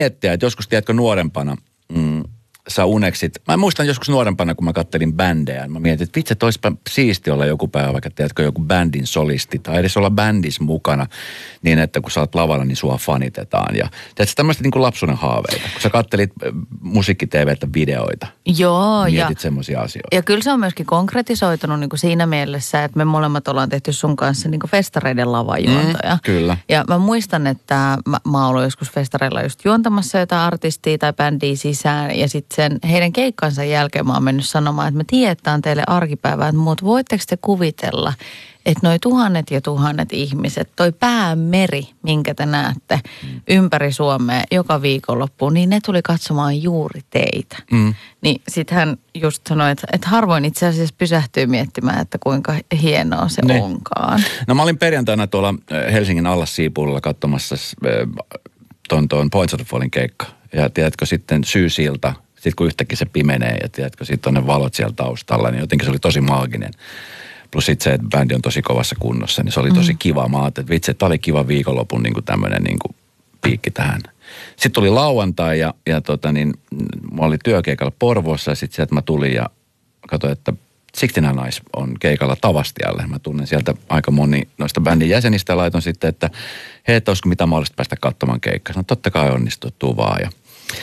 miettiä, että joskus, tiedätkö, nuorempana sä uneksit. Mä muistan joskus nuorempana, kun mä kattelin bändejä. Mä mietin, että vitsi, että olisipa siisti olla joku päivä, vaikka tiedätkö, joku bändin solisti tai edes olla bändissä mukana niin, että kun sä oot lavalla, niin sua fanitetaan. Ja tiedätkö, tämmöistä niin kuin lapsuuden haaveita. Kun sä kattelit musiikki-tv:tä videoita. Joo. Mietit semmoisia asioita. Ja kyllä se on myöskin konkretisoitunut niin kuin siinä mielessä, että me molemmat ollaan tehty sun kanssa niin kuin festareiden lavajuontoja. Kyllä. Ja mä muistan, että mä oon joskus festareilla just juontamassa jotain artistia tai bändiä sisään ja sitten sen heidän keikkansa jälkeen mä oon mennyt sanomaan, että mä tiedän, että on teille arkipäivää, mutta voitteko te kuvitella, että noi tuhannet ja tuhannet ihmiset, toi päämeri, minkä te näette ympäri Suomea joka viikonloppuun, niin ne tuli katsomaan juuri teitä. Niin sit hän just sanoi, että harvoin itse asiassa pysähtyy miettimään, että kuinka hienoa se onkaan. No mä olin perjantaina tuolla Helsingin Allassiipuulla katsomassa ton Points of the Fallin keikka. Ja tiedätkö sitten syysilta, sitten kun yhtäkkiä se pimenee ja tiedätkö, sitten on ne valot siellä taustalla, niin jotenkin se oli tosi maaginen. Plus sitten se, että bändi on tosi kovassa kunnossa, niin se oli tosi kiva. Mä ajattelin, että vitsi, että tämä oli kiva viikonlopun niin kuin tämmöinen niin kuin piikki tähän. Sitten tuli lauantai ja mä olin työkeikalla Porvoossa ja sitten sieltä mä tulin ja katsoin, että 69 Eyes on keikalla Tavastialle. Mä tunnen sieltä aika moni noista bändin jäsenistä ja laiton sitten, että hei, että olisiko mitään mahdollista päästä katsomaan keikkaa. Sanoin, totta kai onnistuu, tuu vaan. Ja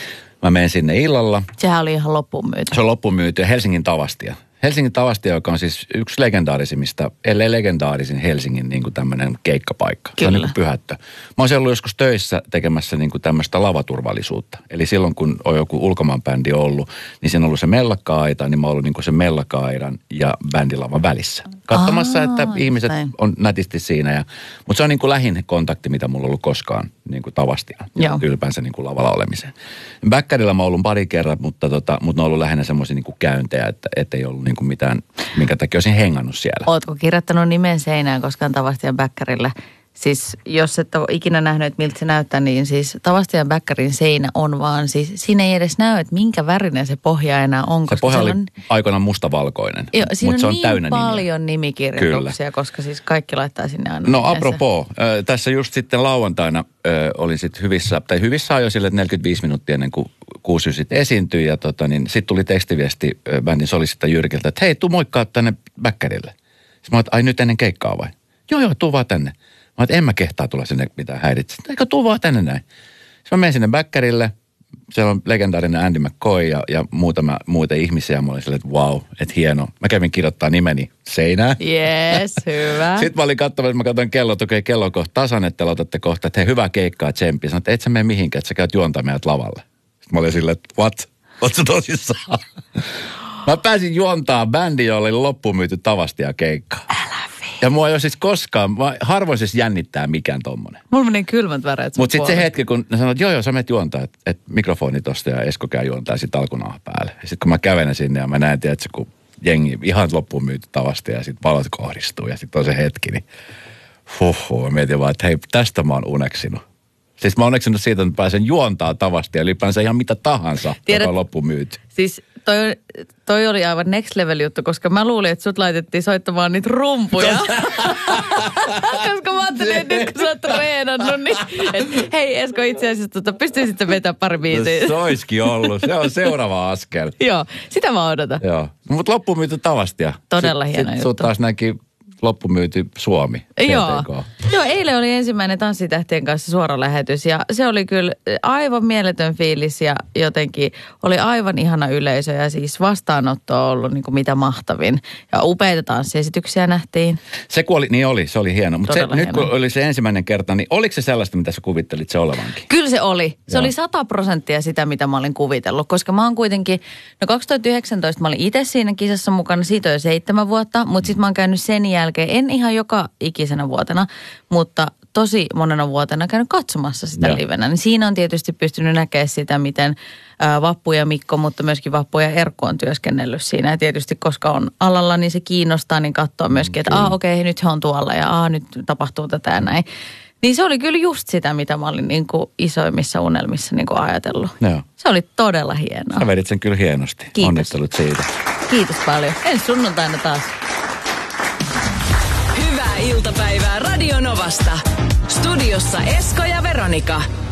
mä menen sinne illalla. Sehän oli ihan loppuun myyty. Se on loppuun myyty ja Helsingin Tavastia. Helsingin Tavastia, joka on siis yksi legendaarisimmista, ellei legendaarisin Helsingin niin kuin tämmöinen keikkapaikka. Kyllä. Se on niin kuin pyhättö. Mä oon ollut joskus töissä tekemässä niin kuin tämmöistä lavaturvallisuutta. Eli silloin, kun on joku ulkomaanbändi ollut, niin siinä on ollut se mellakka-aita, niin mä oon ollut niin kuin se mellakka-aidan ja bändilavan välissä. Katsomassa, että ihmiset on nätisti siinä. Mutta se on niin kuin lähin kontakti, mitä mulla on ollut koskaan niin kuin Tavastia. Ylipäänsä niin kuin lavalla olemiseen. Bäkkärillä mä oon ollut pari kerran, mutta ne on ollut lähinnä semmoisia niin kuin käyntejä, että ei ollut niin kuin mitään, minkä takia olisin hengannut siellä. Ootko kirjoittanut nimen seinään koskaan Tavastian bäkkärillä? Siis jos et ole ikinä nähnyt, että miltä se näyttää, niin siis Tavastian bäkkärin seinä on vaan siis, siinä ei edes näy, että minkä värinen se pohja enää on. Se pohja oli aikoinaan mustavalkoinen, mutta se on niin täynnä paljon nimikirjoituksia, kyllä. Koska siis kaikki laittaa sinne aina. No apropos, tässä just sitten lauantaina olin sitten hyvissä ajoin sille, että 45 minuuttia ennen kuin 6 sitten esiintyi ja sitten tuli tekstiviesti bändin solistista Jyrkiltä, että hei, tuu moikkaa tänne bäkkärille. Sitten mä oon, ai nyt ennen keikkaa vai? Joo, tuu vaan tänne. Mä oon, en mä kehtaa tulla sinne mitään häiritse. Eikö tuu vaan tänne näin. Sitten mä menen sinne bäkkärille. Siellä on legendaarinen Andy McCoy ja muutama muita ihmisiä. Mä olin silleen, että wow, että hieno. Mä kävin kirjoittaa nimeni seinään. Yes, hyvä. Sitten mä olin katsomassa, mä katsoin kello, että okei, kello on kohta tasan, että otatte kohta, että hei, hyvää keikkaa, tsemppiä. Sanoin, että et sä mene mihinkään, että sä käyt juontaa meidät lavalle. Sitten mä olin silleen, että what? Oot sä tosissaan? Mä pääsin juontaa bändi, jolla oli loppuun myyty Tavastia keikkaa. Ja mua ei ole siis koskaan, harvoin siis jännittää mikään tommonen. Mulla meni kylmät väreet. Mutta sitten se hetki, kun ne sanoo, että joo, sä menet juontaa, että mikrofoni tosta ja Esko käy juontaa sitten alkunaan päälle. Ja sitten kun mä kävelen sinne ja mä näen, että kun jengi ihan loppuun myyty Tavastia ja sitten valot kohdistuu ja sitten on se hetki, niin mä mietin vaan, että hei, tästä mä oon uneksinut. Siis mä oon uneksinut siitä, että pääsen juontaa Tavastia, ylipäänsä ihan mitä tahansa, joka on loppuun myyty. Siis toi oli aivan next level juttu, koska mä luulin, että sut laitettiin soittamaan niitä rumpuja. Koska mä ajattelin, että nyt kun sä oot treenannut, niin et, hei Esko, itse asiassa pystyisitte vetämään pari biisiä. Se olisikin ollut. Se on seuraava askel. Joo, sitä mä odotan. Joo, mutta loppuun myyty Tavastia. Todella hieno juttu. Sut taas näki loppumyyty Suomi. Joo, eilen oli ensimmäinen Tanssitähtien kanssa suora lähetys ja se oli kyllä aivan mieletön fiilis ja jotenkin oli aivan ihana yleisö ja siis vastaanotto on ollut niin kuin mitä mahtavin. Ja upeita tanssiesityksiä nähtiin. Se oli hieno. Mutta nyt kun oli se ensimmäinen kerta, niin oliko se sellaista, mitä sä kuvittelit se olevankin? Kyllä se oli. Se oli 100% sitä, mitä mä olin kuvitellut, koska mä oon kuitenkin, 2019 mä olin itse siinä kisassa mukana, siitä on jo 7 vuotta, mutta sitten mä oon käynyt sen jälkeen, en ihan joka ikisenä vuotena, mutta tosi monena vuotena käynyt katsomassa sitä livenä. Niin siinä on tietysti pystynyt näkemään sitä, miten Vappu ja Mikko, mutta myöskin Vappu ja Erkku on työskennellyt siinä. Ja tietysti koska on alalla, niin se kiinnostaa, niin katsoo myöskin, että okei, nyt he on tuolla ja nyt tapahtuu tätä ja näin. Niin se oli kyllä just sitä, mitä mä olin niin kuin isoimmissa unelmissa niin kuin ajatellut. Joo. Se oli todella hienoa. Sä vedit sen kyllä hienosti. Kiitos. Onnittelut siitä. Kiitos paljon. Ensi sunnuntaina taas. Hyvää iltapäivää Radio Novasta. Studiossa Esko ja Veronika.